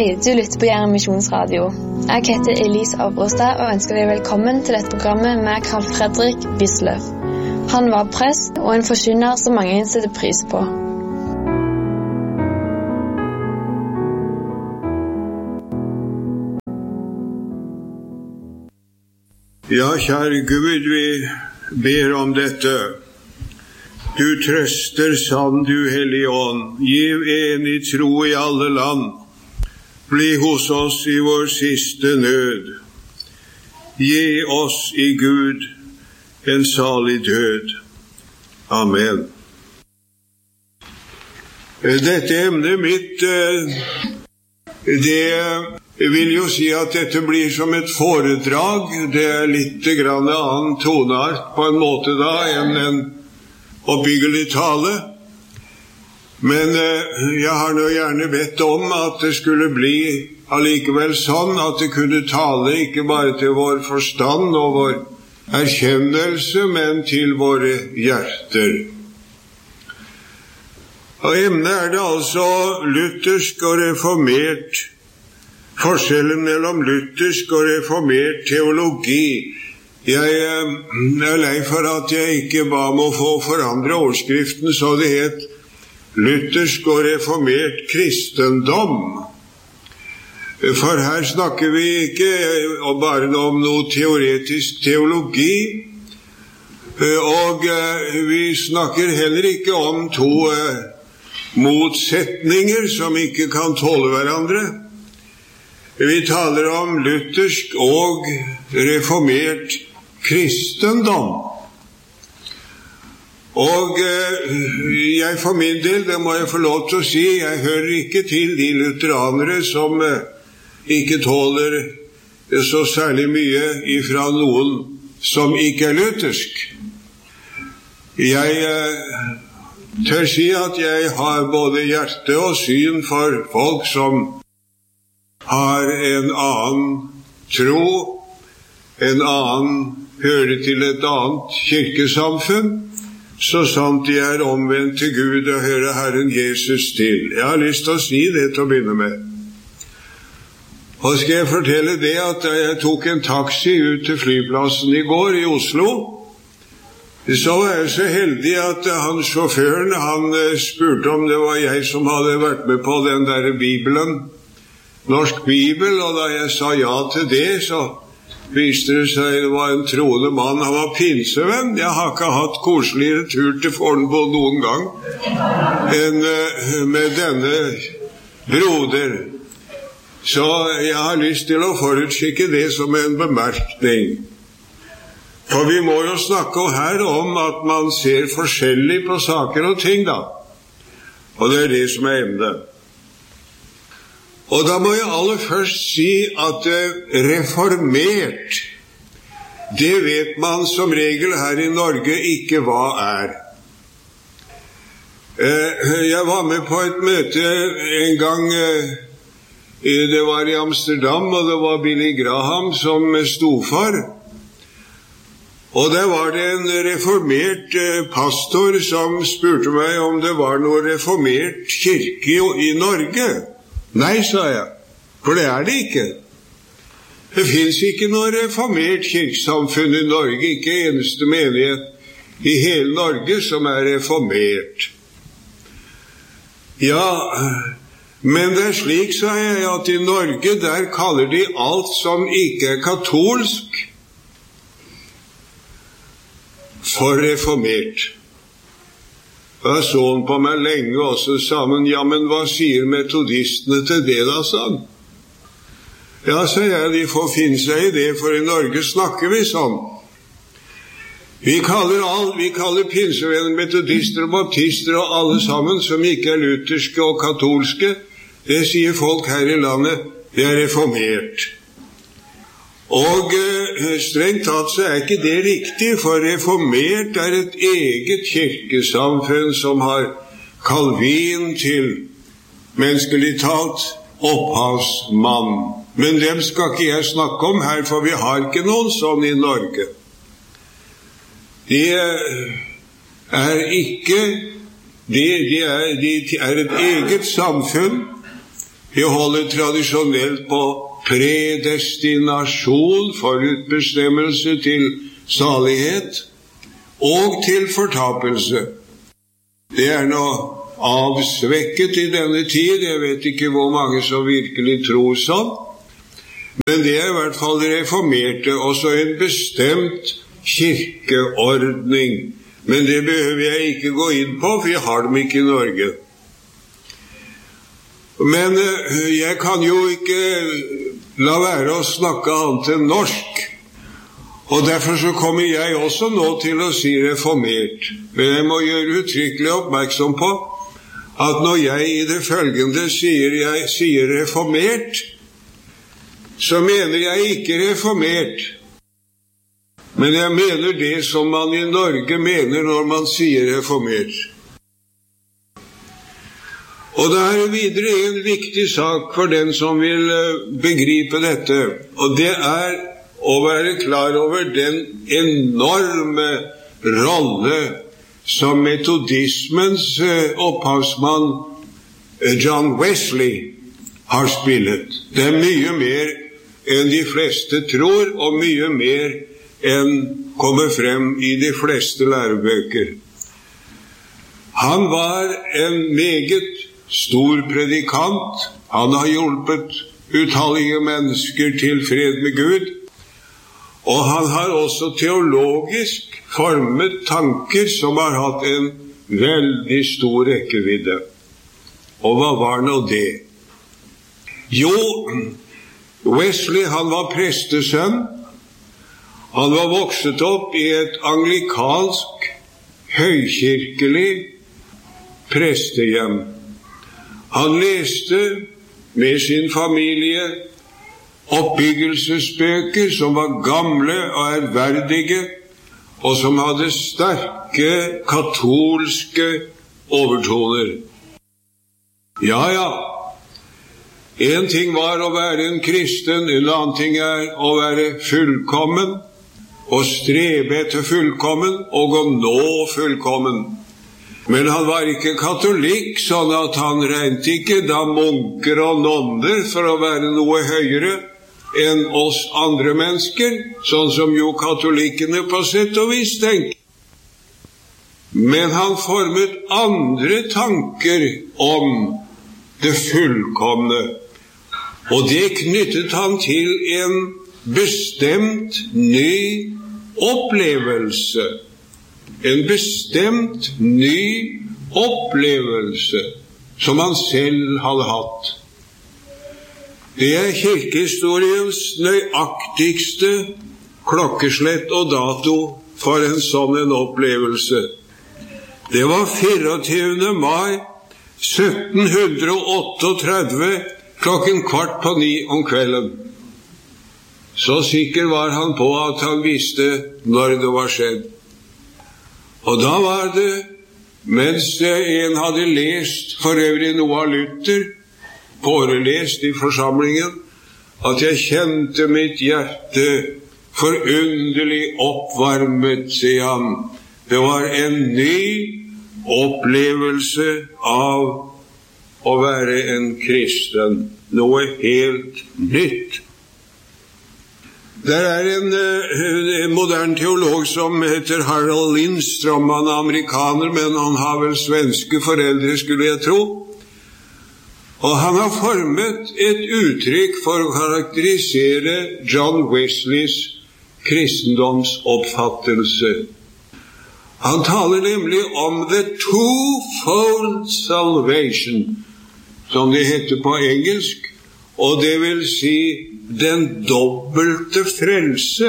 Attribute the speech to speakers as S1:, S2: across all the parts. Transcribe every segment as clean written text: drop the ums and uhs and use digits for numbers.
S1: Hei, du lytter på Jæren Misjonsradio. Jeg heter Elise Abrostad og ønsker deg velkommen til dette programmet med Carl Fredrik Wisløff. Han var prest og en forkynner som mange setter pris på.
S2: Ja, kjære Gud, vi ber om dette. Du trøster sann, du Hellige Ånd. Giv enig tro i alle land. Bli hos oss i vår siste nød. Gi oss i Gud en salig død. Amen. Dette emnet mitt, det vil jo si at dette blir som et foredrag. Det litt grann annen toneart på en måte da enn en oppbyggelig tale. Men jeg har nå gjerne bedt om at det skulle bli allikevel sånn at det kunne tale ikke bare til vår forstand og vår erkjennelse, men til våre hjerter. Og emnet det altså luthersk og reformert, forskjellen mellom luthersk og reformert teologi. Jeg er lei for at jeg ikke ba om å få forandre overskriften så det het luthersk og reformert kristendom. For her snakker vi ikke bare om noe teoretisk teologi, og vi snakker heller ikke om to motsetninger som ikke kan tåle hverandre. Vi taler om luthersk og reformert kristendom. Og jeg for min del, det må jeg få lov til å si, jeg hører ikke til de lutheranere som ikke tåler så særlig mye ifra noen som ikke er luthersk. Jeg tør si at jeg har både hjerte og syn for folk som har en annen tro, en annen hører til et annet kirkesamfunn, så sant de er omvendt til Gud og hører Herren Jesus til. Jeg har lyst til å si det til å begynne med. Og skal jeg fortelle det at da jeg tok en taxi ut til flyplassen i går i Oslo, så var jeg så heldig at han sjåføren, han spurte om det var jeg som hadde vært med på den der Bibelen, Norsk Bibel, og da jeg sa ja til det, så viste det seg det var en troende mann. Han var pinsevenn. Jeg har ikke hatt koseligere tur til Fornebu noen gang enn med denne broder. Så jeg har lyst til å forutskikke det som en bemerkning. For vi må jo snakke her om at man ser forskjellig på saker og ting da. Og det er det som er emnet. Og da må jeg aller først si at reformert, det vet man som regel her i Norge ikke hva er. Jeg var med på et møte en gang, det var i Amsterdam, og det var Billy Graham som sto for. Og der var det en reformert pastor som spurte meg om det var noe reformert kirke i Norge. Nei, sa jeg, for det er det ikke. Det finnes ikke noe reformert kirkesamfunn i Norge, ikke eneste menighet i hele Norge som er reformert. Ja, men det er slik, sa jeg, at i Norge der kaller de alt som ikke er katolsk for reformert. Da så han på meg lenge, og så sa han, ja, men hva sier metodistene til det da, sa han? Ja, sa jeg, de får finne seg i det, for i Norge snakker vi sånn. Vi kaller pinsevenner, metodister og baptister og alle sammen som ikke er lutherske og katolske, det sier folk her i landet, det er reformert. Og strengt tatt så er ikke det riktig, for reformert er et eget kirkesamfunn som har Calvin til menneskelig talt opphavsmann. Men dem skal ikke jeg snakke om her, for vi har ikke noen sånn i Norge. De er et eget samfunn Vi holder tradisjonelt på predestinasjon, forutbestemmelse til salighet, og til fortapelse. Det noe avsvekket i denne tid. Jeg vet ikke hvor mange som virkelig tror sånn, men det I hvert fall reformerte, også en bestemt kirkeordning. Men det behøver jeg ikke gå inn på, for jeg har dem ikke I Norge. Men jeg kan jo ikke la være å snakke annet enn norsk. Og derfor så kommer jeg også nå til å si reformert. Men jeg må gjøre uttrykkelig oppmerksom på at når jeg I det følgende sier reformert, så mener jeg ikke reformert. Men jeg mener det som man I Norge mener når man sier reformert. Og det videre en viktig sak for den som vil begripe dette, og det å være klar over den enorme rolle som metodismens opphavsmann John Wesley har spillet. Det mye mer enn de fleste tror, og mye mer enn kommer frem I de fleste lærebøker. Han var en meget stor predikant. Han har hjulpet utallige mennesker til fred med Gud, og han har også teologisk formet tanker som har hatt en veldig stor rekkevidde. Og hva var nå det? Jo, Wesley, han var prestesønn. Han var vokset opp I et anglikansk, høykirkelig prestehjem. Han leste med sin familie oppbyggelsesbøker som var gamle og ærverdige, og som hadde sterke katolske overtoner. Ja. En ting var å være en kristen, en annen ting å være fullkommen, og strebe etter fullkommen, og å nå fullkommen. Men han var ikke katolikk, sånn at han regnet ikke da munker og nonner for å være noe høyere enn oss andre mennesker, sånn som jo katolikkene på sett og vis tenker. Men han formet andre tanker om det fullkomne, og det knyttet han til en bestemt ny opplevelse. En bestemt ny opplevelse som han selv hadde hatt. Det kirkehistoriens nøyaktigste klokkeslett og dato for en sånn en opplevelse. Det var 24. mai 1738 klokken 8:15 om kvelden. Så sikker var han på at han visste når det var skjedd. Og da var det, mens en hadde lest for øvrig noe av Luther, forelest I forsamlingen, at jeg kjente mitt hjerte forunderlig oppvarmet, sier han. Det var en ny opplevelse av å være en kristen, noe helt nytt. Der en modern teolog som heter Harold Lindstrom. Han amerikaner, men han har vel svenske foreldre, skulle jeg tro. Og han har formet et uttrykk for å karakterisere John Wesleys kristendomsoppfattelse. Han taler nemlig om the twofold salvation, som det heter på engelsk, og det vil si den dobbelte frelse.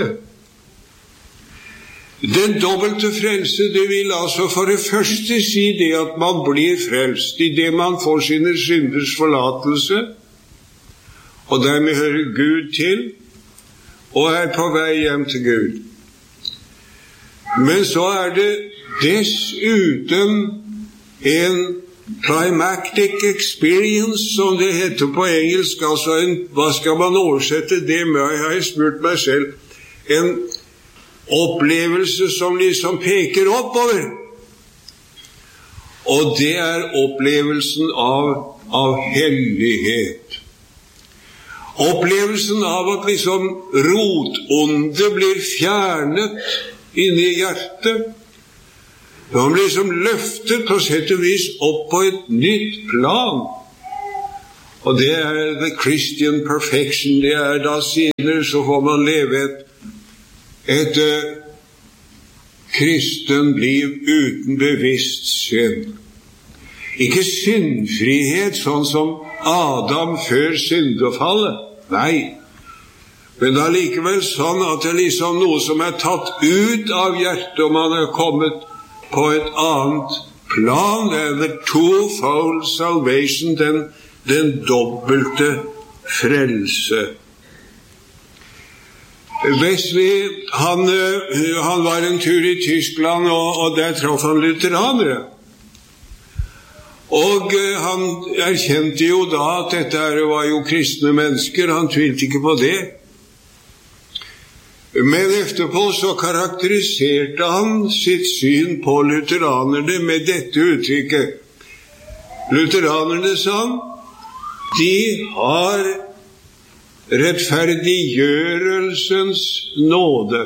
S2: Den dobbelte frelse, det vil altså for det første si det at man blir frelst I det man får sine synders forlatelse, og dermed hører Gud til, og på vei hjem til Gud. Men så det dessuten en climactic experience, som det heter på engelsk, altså hva skal man oversette det med, jeg har spurt meg selv, en opplevelse som liksom peker oppover. Og det opplevelsen av hellighet. Opplevelsen av at liksom rotonde blir fjernet inne i hjertet. Man blir liksom løftet på sett og vis opp på et nytt plan. Og det the Christian perfection. Det da senere så får man leve et kristen liv uten bevisst synd. Ikke syndfrihet sånn som Adam før syndefallet. Nei. Men det likevel sånn at det liksom noe som tatt ut av hjertet, og man kommet på et annet plan. Det the twofold salvation, den dobbelte frelse. Wesley, han var en tur i Tyskland, og der traff han lutheranere. Og han erkjente jo da at dette var jo kristne mennesker, han tvilte ikke på det. Men etterpå så karakteriserte han sitt syn på lutheranerne med dette uttrykket. Lutheranerne, sa han, de har rettferdiggjørelsens nåde.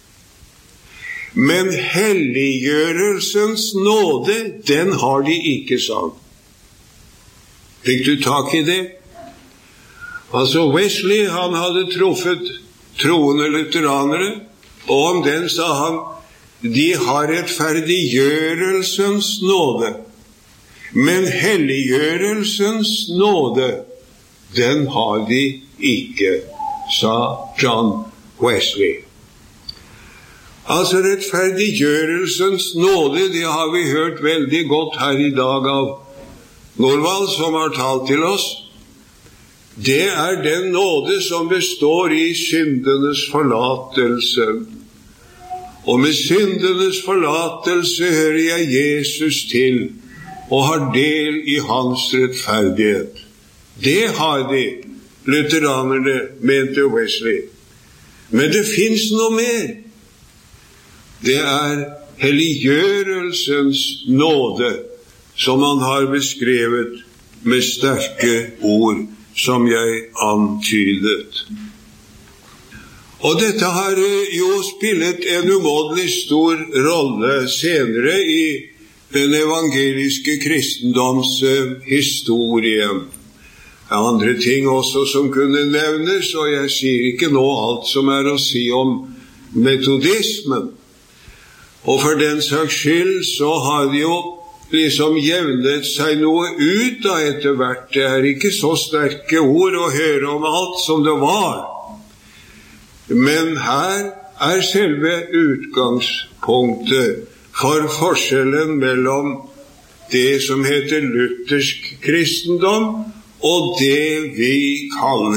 S2: Men helliggjørelsens nåde, den har de ikke, sa han. Fikk du tak i det? Altså Wesley, han hadde truffet troende lutheranere, og om den sa han, de har rettferdiggjørelsens nåde. Men helliggjørelsens nåde, den har de ikke, sa John Wesley. Altså rettferdiggjørelsens nåde, det har vi hørt veldig godt her i dag av Norvald, som har talt til oss. Det den nåde som består i syndenes forlatelse. Og med syndenes forlatelse hører jeg Jesus til, og har del i hans rettferdighet. Det har de, lutheranerne, mente Wesley. Men det finnes noe mer. Det helliggjørelsens nåde, som han har beskrevet med sterke ord, som jeg antydet. Og dette har jo spillet en umådelig stor rolle senere i den evangeliske kristendoms historie. Andre ting også som kunne nevnes, og jeg sier ikke nå alt som å si om metodismen. Og for den saks skyld så har de jo liksom jevnet seg noe ut av etter hvert. Det ikke så sterke ord å høre om alt som det var. Men her selve utgangspunktet for forskjellen mellom det som heter luthersk kristendom og det vi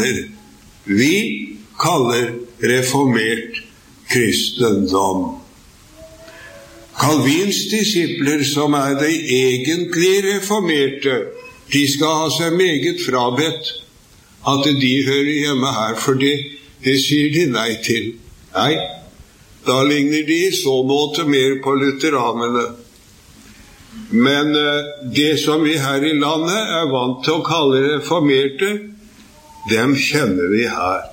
S2: kaller reformert kristendom. Calvins disipler, som de egentlig reformerte, de skal ha seg meget frabedt at de hører hjemme her, for det sier de nei til. Nei, da ligner de i så måte mer på lutheranerne. Men det som vi her i landet vant til å kalle reformerte, dem kjenner vi her.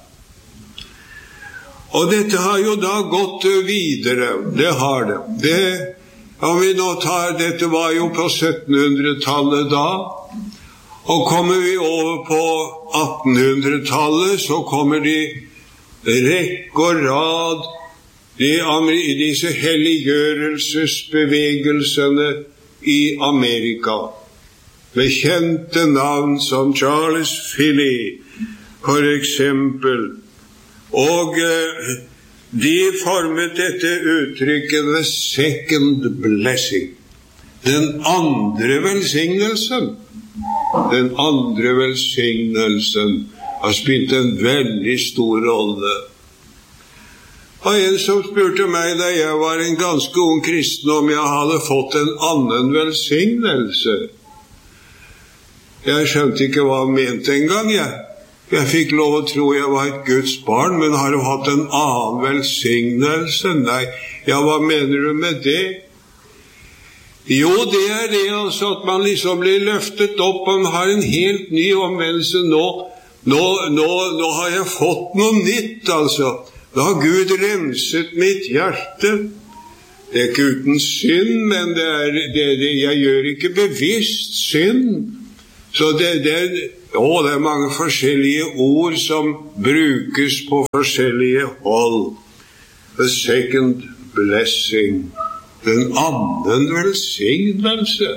S2: Og dette har jo da gått videre, det har det. Om vi nå dette var jo på 1700-tallet da, og kommer vi over på 1800-tallet, så kommer de rekke og rad i disse helliggjørelsesbevegelsene i Amerika, med kjente navn som Charles Finney, for eksempel. Og de formet dette uttrykket the second blessing. Den andre velsignelsen. Den andre velsignelsen har spilt en veldig stor rolle. Og en som spurte meg da jeg var en ganske ung kristen om jeg hadde fått en annen velsignelse. Jeg skjønte ikke hva han mente en gang, Jeg fikk lov å tro jeg var et Guds barn, men har du hatt en annen velsignelse? Nei, hva mener du med det? Jo, det det altså at man liksom blir løftet opp, og man har en helt ny omvendelse nå nå har jeg fått noe nytt, altså. Da har Gud renset mitt hjerte. Det ikke uten synd, men jeg gjør ikke bevisst synd. Så det er mange forskjellige ord som brukes på forskjellige hold. The second blessing. Den annen velsignelse.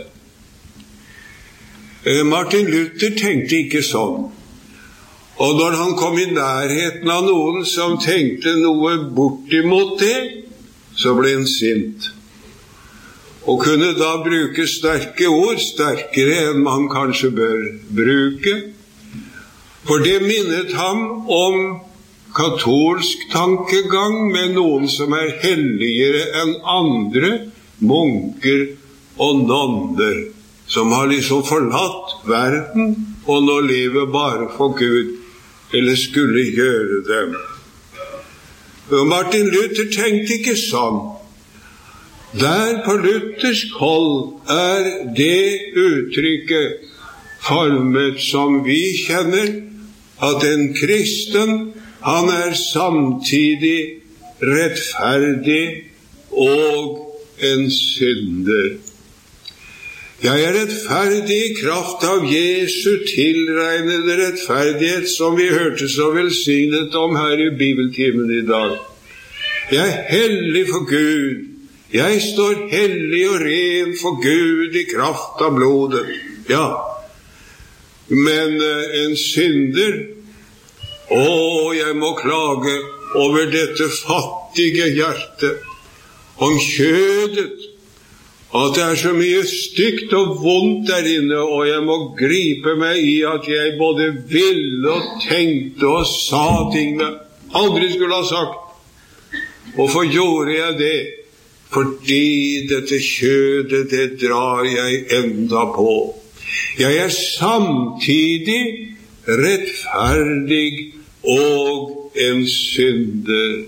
S2: Martin Luther tenkte ikke sånn. Og når han kom i nærheten av noen som tenkte noe bortimot det, så ble han sint. Og kunne da bruke sterke ord, sterkere enn man kanskje bør bruke. For det minnet ham om katolsk tankegang med noen som er helligere enn andre, munker og nonner, som har liksom forlatt verden og nå lever bare for Gud, eller skulle gjøre dem. Og Martin Luther tenkte ikke sånn. Der på luthersk hold er det uttrykket formet som vi kjenner, at en kristen, han er samtidig rettferdig og en synder. Jeg er rettferdig i kraft av Jesu tilregnede rettferdighet, som vi hørte så velsignet om her i bibeltimen i dag. Jeg er hellig for Gud. Jeg står hellig og ren for Gud i kraft av blodet. Ja, men en synder, jeg må klage over dette fattige hjertet, om kjødet, at det er så mye stygt og vondt der inne, og jeg må gripe meg i at jeg både ville og tenkte og sa ting jeg aldri skulle ha sagt. Hvorfor gjorde jeg det? Fordi dette kjødet, det drar jeg enda på. Jeg er samtidig rettferdig og en synder.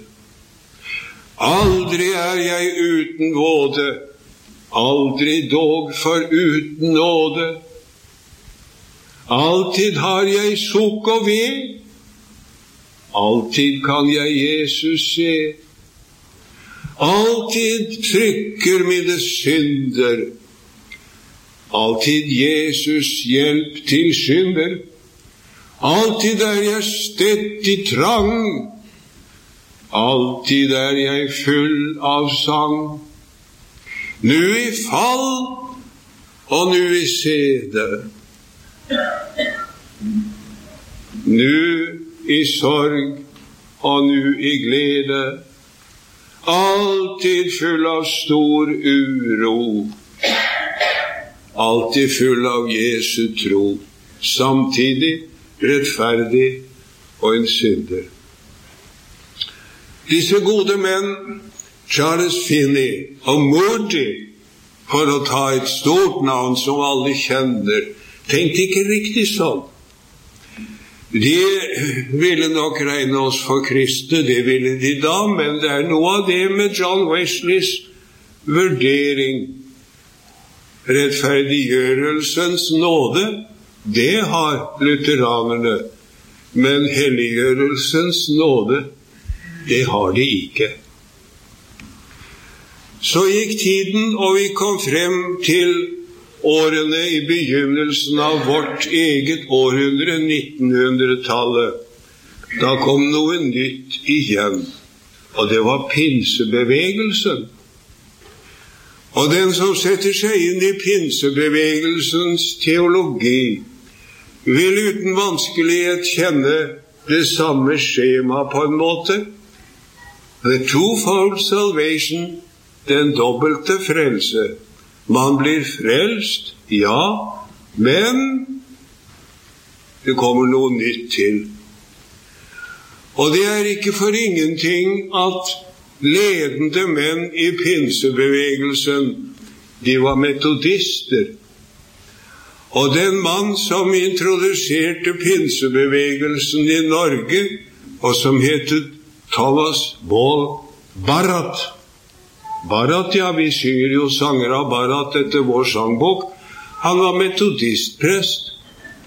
S2: Aldri er jeg uten våde, aldri dog for uten nåde. Alltid har jeg sukk og ved, alltid kan jeg Jesus se. Alltid trykker mine synder, alltid Jesus hjelp til synder. Alltid er jeg stett i trang, alltid er jeg full av sang. Nu i fall og nu i sede, nu i sorg og nu i glede, alltid full av stor uro, alltid full av Jesu tro, samtidig rettferdig og en synder. Disse gode menn, Charles Finney og Moody, for å ta et stort navn som alle kjenner, tenkte ikke riktig sånn. De ville nok regne oss for kristne, det ville de da, men det er noe av det med John Wesleys vurdering. Rettferdiggjørelsens nåde, det har lutheranerne, men helliggjørelsens nåde, det har de ikke. Så gikk tiden, og vi kom frem til årene i begynnelsen av vårt eget århundre, 1900-tallet. Da kom noe nytt igjen, og det var pinsebevegelsen. Og den som setter seg inn i pinsebevegelsens teologi, vil uten vanskelighet kjenne det samme skjema på en måte. The twofold salvation, den dobbelte frelse. Man blir frelst, ja, men det kommer noe nytt til. Og det er ikke for ingenting at ledende menn i pinsebevegelsen, de var metodister. Og den mann som introduserte pinsebevegelsen i Norge, og som heter Thomas Ball Barratt. Barratt, ja, vi synger jo sanger av Barratt etter vår sangbok. Han var metodistprest.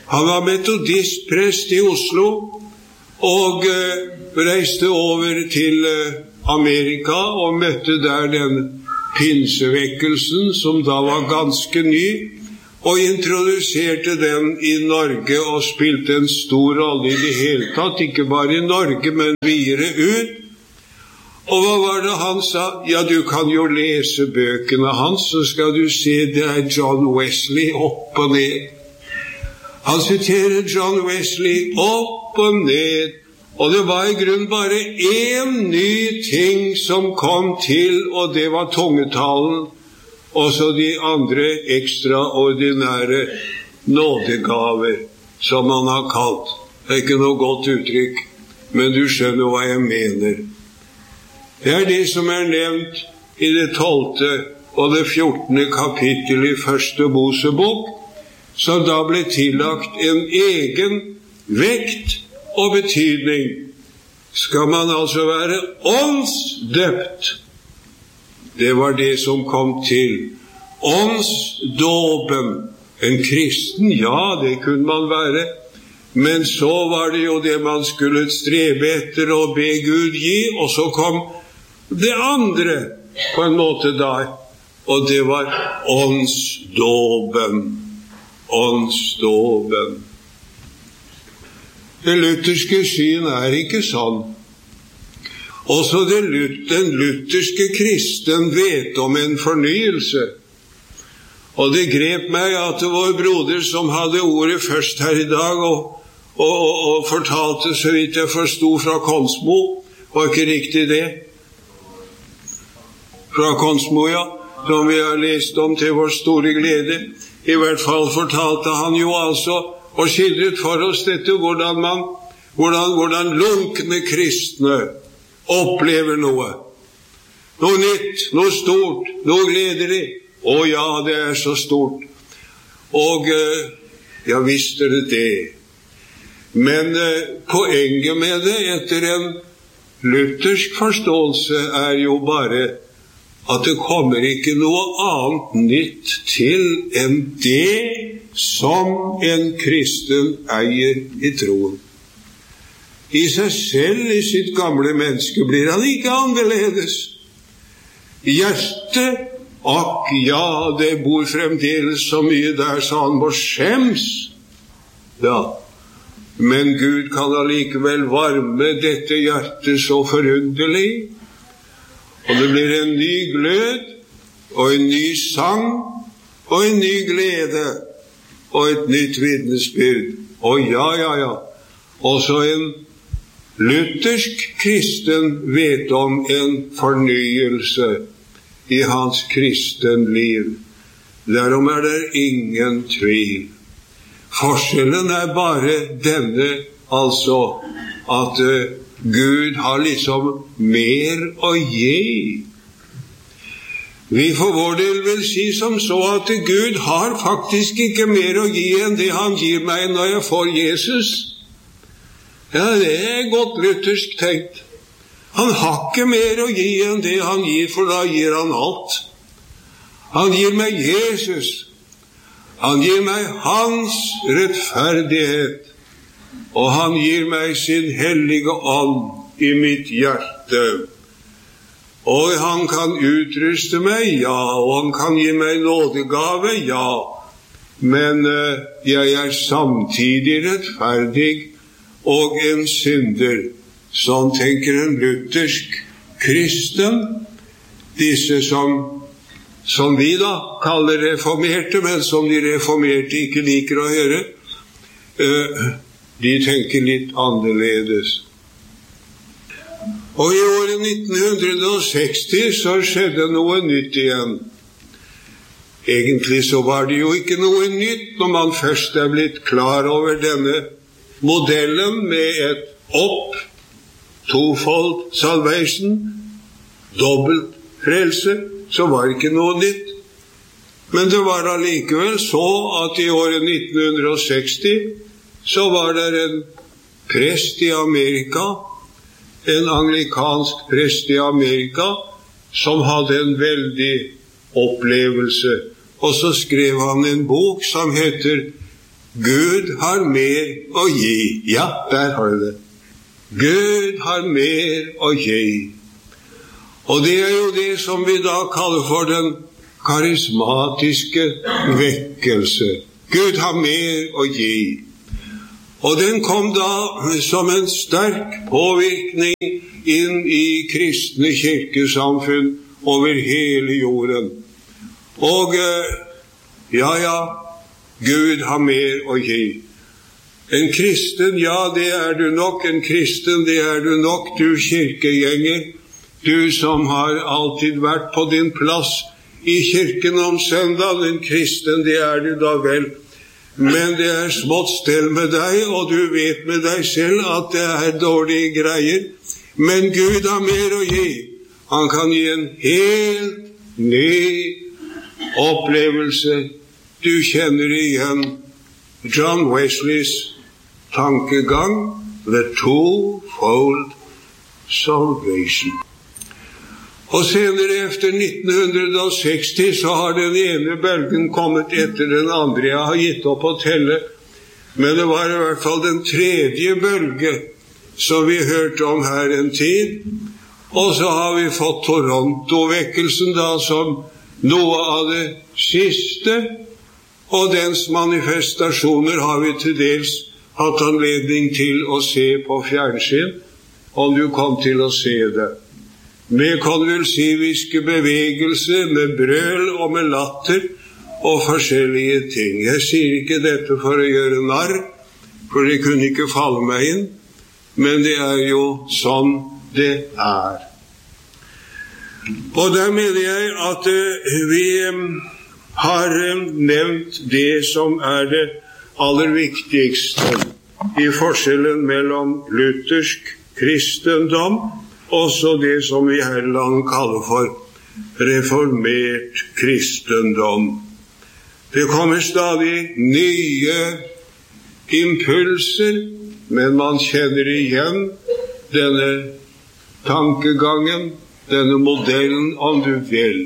S2: Han var metodistprest i Oslo, og reiste over til Amerika og møtte der den pinsevekkelsen som da var ganske ny, og introduserte den i Norge og spilte en stor rolle i det hele tatt, ikke bare i Norge, men videre ut. Og hva var det han sa? Ja, du kan jo lese bøkene hans, så skal du se det John Wesley opp og ned. Han siterer John Wesley opp og ned, og det var i grunn bare en ny ting som kom til, og det var tungetalen, og så de andre ekstraordinære nådegaver, som han har kalt. Det er ikke noe godt uttrykk, men du skjønner hva jeg mener. Det er det som er nevnt i det 12. og det 14. kapittel i første Mosebok, som da ble tillagt en egen vekt og betydning. Skal man altså være åndsdøpt? Det var det som kom til. Åndsdåpen. En kristen, ja, det kunne man være. Men så var det jo det man skulle strebe etter og be Gud gi, og så kom det andre på en måte der, og det var åndsdåpen. Åndsdåpen. Det lutherske syn er ikke sånn. Også den lutherske kristen vet om en fornyelse. Og det grep meg at det var broder som hadde ordet først her i dag, og fortalte så vidt jeg forstod fra Konsmo. Var ikke riktig det? Fra Konsmo, ja, som vi har lest om til vår store glede. I hvert fall fortalte han jo altså, og skildret for oss dette, hvordan lunkne kristne opplever noe. Noe nytt, noe stort, noe gledelig. Å ja, det er så stort. Og jeg visste det. Men poenget med det, etter en luthersk forståelse, er jo bare at det kommer ikke noe annet nytt til enn det som en kristen eier i troen. I seg selv, i sitt gamle menneske, blir han ikke annerledes. Hjertet, akk ja, det bor fremdeles så mye der, så han må skjems. Ja, men Gud kan allikevel varme dette hjertet så forunderlig, og det blir en ny glød, og en ny sang, og en ny glede, og et nytt vitnesbyrd. Og ja. Også en luthersk kristen vet om en fornyelse i hans kristen liv. Derom er det ingen tvil. Forskjellen er bare denne, altså, at Gud har liksom mer å gi. Vi for vår del vil si som så at Gud har faktisk ikke mer å gi enn det han gir meg når jeg får Jesus. Ja, det er godt luthersk tenkt. Han har ikke mer å gi enn det han gir, for da gir han alt. Han gir meg Jesus. Han gir meg hans rettferdighet. Og han gir meg sin hellige ånd i mitt hjerte. Og han kan utruste meg, ja, og han kan gi meg nådegave, ja. Men jeg er samtidig rettferdig og en synder. Sånn tenker en luthersk kristen. Disse som vi da kaller reformerte, men som de reformerte ikke liker å høre, de tenker litt annerledes. Og i året 1960 så skjedde noe nytt igjen. Egentlig så var det jo ikke noe nytt når man først er blitt klar over denne modellen med et twofold salvation, dobbelt frelse, så var det ikke noe nytt. Men det var allikevel så at i året 1960 så var det en prest i Amerika, en anglikansk prest i Amerika, som hadde en veldig opplevelse. Og så skrev han en bok som heter Gud har mer å gi. Ja, der har du det. Gud har mer å gi. Og det jo det som vi da kaller for den karismatiske vekkelse. Gud har mer å gi. Og den kom da som en sterk påvirkning inn i kristne kirkesamfunn over hele jorden. Og Gud har mer å gi. En kristen, ja, det du nok. En kristen, det du nok, du kirkegjenger. Du som har alltid vært på din plass i kirken om søndag. En kristen, det du da vel. Men det smått stell med deg, og du vet med deg selv at det dårlige greier. Men Gud har mer å gi. Han kan gi en helt ny opplevelse. Du kjenner igjen John Wesleys tankegang, the twofold salvation. Og senere efter 1960 så har den ene bølgen kommet etter den andre. Jeg har gitt opp å telle, men det var i hvert fall den tredje bølge som vi hørte om her en tid. Og så har vi fått Toronto-vekkelsen da som noe av det siste, og dens manifestasjoner har vi til dels hatt anledning til å se på fjernsyn, om du kom til å se det. Med konvulsiviske bevegelser, med brøl og med latter og forskjellige ting. Jeg sier ikke dette for å gjøre narr, for det kunne ikke falle meg inn, men det jo sånn det Og der mener jeg at vi har nevnt det som det aller viktigste i forskjellen mellom luthersk kristendom også det som vi her i landet kaller for reformert kristendom. Det kommer stadig nye impulser, men man kjenner igjen denne tankegangen, denne modellen, om du vil.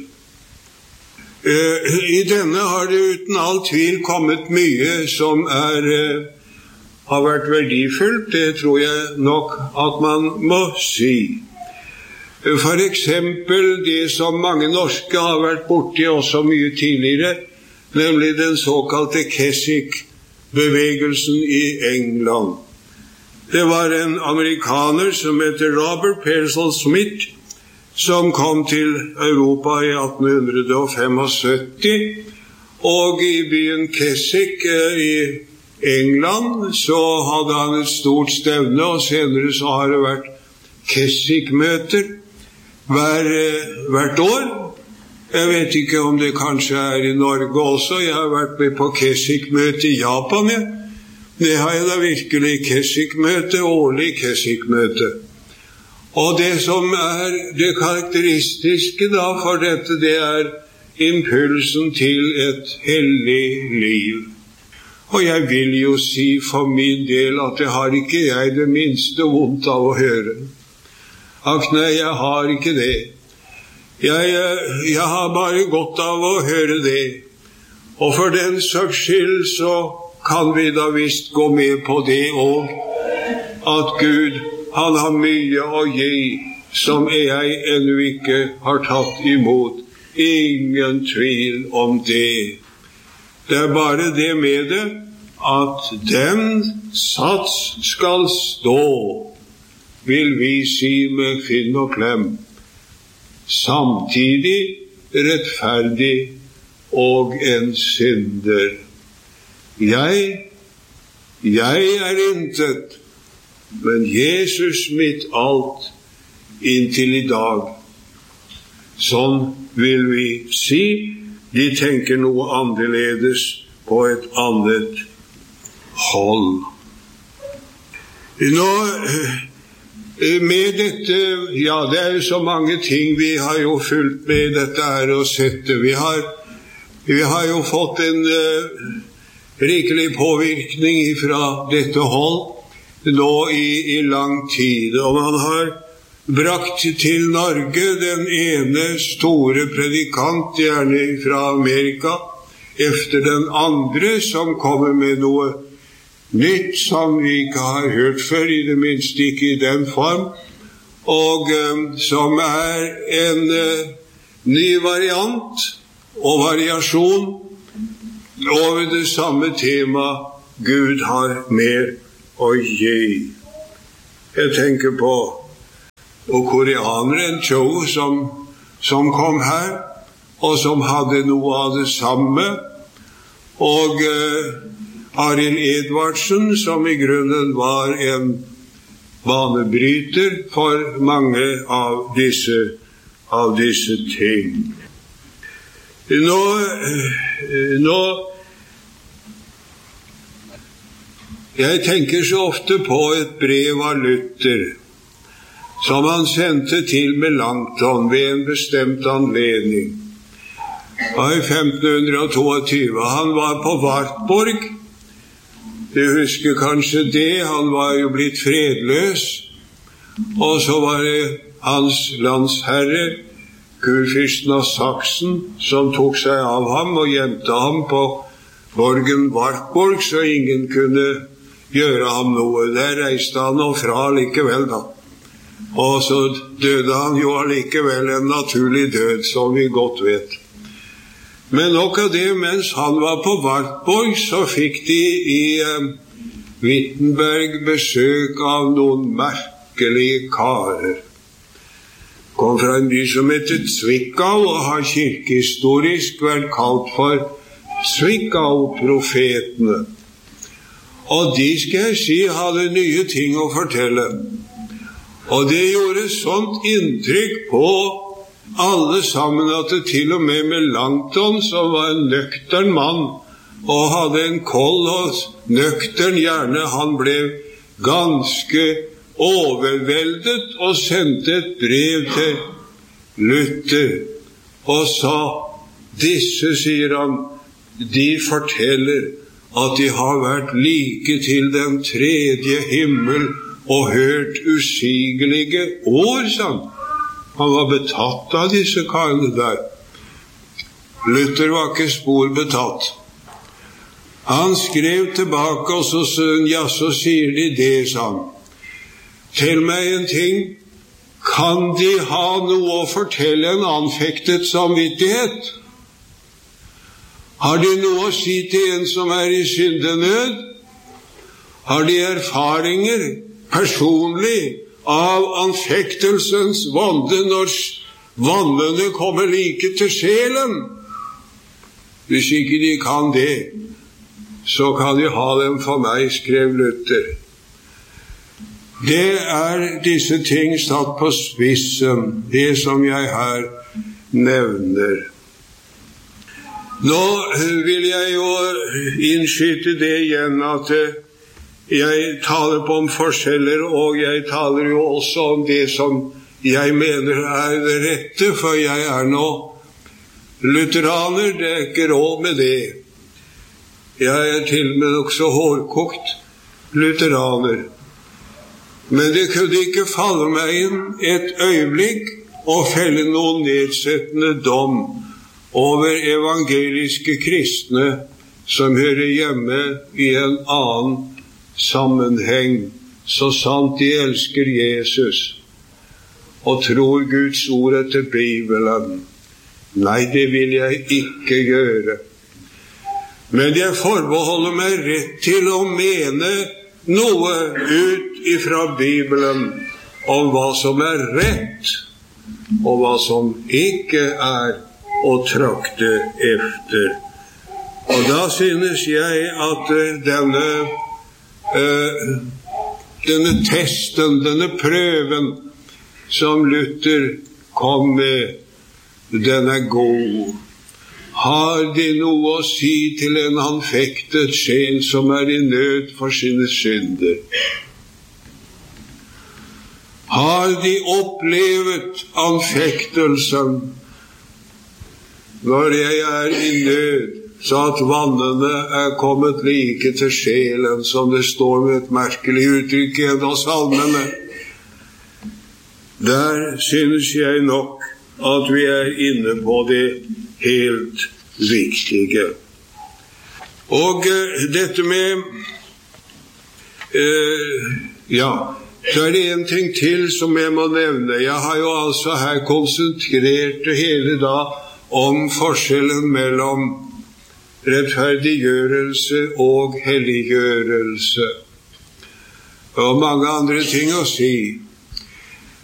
S2: I denne har det uten all tvil kommet mye som har vært verdifullt, det tror jeg nok at man må si. For eksempel det som mange norske har vært borti også mye tidligere, nemlig den såkalte Keswick-bevegelsen i England. Det var en amerikaner som heter Robert Pearsall Smith, som kom til Europa i 1875, og i byen Keswick i England så hadde han et stort stevne, og senere så har det vært Keswick-møter hvert år. Jeg vet ikke om det kanskje i Norge også. Jeg har vært med på Keswick-møte i Japan. Det har jeg da virkelig Keswick-møte, årlig Keswick-møte. Og det som det karakteristiske da for dette, det impulsen til et hellig liv. Og jeg vil jo si for min del at det har ikke jeg det minste vondt av å høre. Ach nei, jeg har ikke det. Jeg har bare godt av å høre det. Og for den saks skyld så kan vi da visst gå med på det og at Gud, han har mye å gi som jeg ennå ikke har tatt imot. Ingen tvil om det. Det bare det med det at den sats skal stå, vil vi si med finn og klem, samtidig rettferdig og en synder. Jeg intet, men Jesus mitt alt inntil i dag. Sånn vil vi si. De tenker noe annerledes på et annet hold. Nå, med dette, ja, det jo så mange ting vi har jo fulgt med dette og sett det. Vi har jo fått en rikelig påvirkning fra dette hold nå i lang tid, og man har brakt til Norge den ene store predikant, gjerne fra Amerika, efter den andre som kommer med noe nytt som vi ikke har hørt før, I det minste ikke I den form, og som en ny variant og variasjon over det samme tema Gud har mer å gi. Jeg tenker på koreaneren Cho som kom her, og som hadde noe av det samme, og Arild Edvardsen, som I grunnen var en banebryter for mange av disse ting. Nå jeg tenker så ofte på et brev av Luther, som han sendte til Melanchthon ved en bestemt anledning. Det var I 1522. Han var på Wartburg. Du husker kanskje det. Han var jo blitt fredløs. Og så var det hans landsherre, kurfyrsten av Saksen, som tok seg av ham og gjemte ham på borgen Wartburg, så ingen kunne gjøre ham noe. Der reiste han og fra likevel da. Og så døde han jo allikevel en naturlig død, som vi godt vet. Men nok av det, mens han var på Wartburg, så fikk de I Wittenberg besøk av noen merkelige karer. Kom fra en by som heter Zwickau, og har kirkehistorisk vært kalt for Zwickau-profetene. Og de, skal jeg si, hadde nye ting å fortelle. Og det gjorde sånt inntrykk på alle sammen at det til og med Melanchthon, som var en nøktern mann og hadde en kold og nøktern hjerne, han ble ganske overveldet og sendte et brev til Luther og sa, disse, sier han, de forteller at de har vært like til den tredje himmel og hørt usigelige ord, sa han. Han var betatt av disse karene der. Luther var ikke spor betatt. Han skrev tilbake, og så sier de det, sa han. Tell meg en ting, kan de ha noe å fortelle en anfektet samvittighet? Har de noe å si til en som I syndenød? Har de erfaringer personlig av anfektelsens vonde når vannene kommer like til sjelen? Hvis ikke de kan det, så kan de ha dem for meg, skrev Luther. Det disse ting satt på spissen, det som jeg her nevner. Nå vil jeg jo innskyte det igjen at jeg taler på om forskjeller, og jeg taler jo også om det som jeg mener det rette, for jeg nå lutheraner, det ikke råd med det. Jeg til og med også hårkokt lutheraner. Men det kunne ikke falle meg inn et øyeblikk å felle noen nedsettende dom over evangeliske kristne som hører hjemme I en annen sammenheng, så sant de elsker Jesus og tror Guds ord etter Bibelen. Nei, det vil jeg ikke gjøre. Men jeg forbeholder meg rett til å mene noe ut ifra Bibelen om hva som rett og hva som ikke å trakte efter. Og da synes jeg at denne testen, denne prøven som Luther kom med, den god. Har de noe å si til en anfektet sjel som I nød for sine synder? Har de opplevet anfektelsen når jeg I nød, så at vannene kommet like til sjelen, som det står med et merkelig uttrykk I en av salmene? Der synes jeg nok at vi inne på det helt viktige. Og dette med så det en ting til som jeg må nevne. Jeg har jo altså her konsentrert det hele da om forskjellen mellom rettferdiggjørelse og helliggjørelse. Og mange andre ting å si.